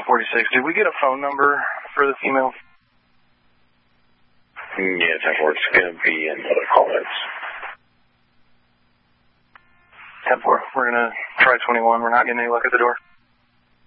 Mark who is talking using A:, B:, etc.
A: 1046. Did we get a phone number for the female?
B: Yeah, 10-4. It's going to be in the comments.
A: 10-4. We're going to try 21. We're not getting any luck at the door.